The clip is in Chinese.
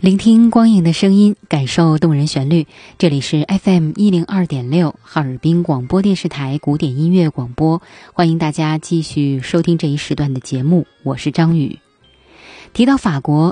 聆听光影的声音，感受动人旋律。这里是 FM102.6 哈尔滨广播电视台古典音乐广播，欢迎大家继续收听这一时段的节目，我是张宇。提到法国，